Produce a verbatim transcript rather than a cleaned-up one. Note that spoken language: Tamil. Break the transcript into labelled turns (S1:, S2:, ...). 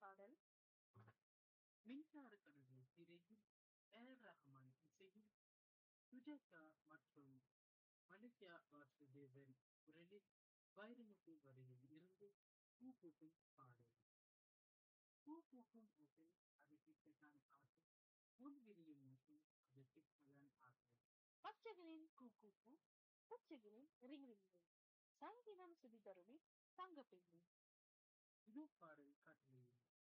S1: பாடல்?
S2: மின்சார கனவு திரையில் ஏர் ரஹ்மான் இசையில் சுஜாதா மற்றும் மலேசியா வாசுதேவன் குரலில் வைரமுத்து வரியில் இருந்து பூ பூக்கும் பாடல். பூ பூக்கும் ஓசை அது கிட்டத்தான் ஆசை, முன் விரியும் ஓசை அது கிட்டத்தான் ஆசை.
S1: பச்சைகளின் கூ கூ கூ, பச்சைகளின் ரிங் ரிங் ரிங். சங்கீதம் சுதி தருமி தங்க பெண்ணே.
S2: இது பாடல் காட்டலையில்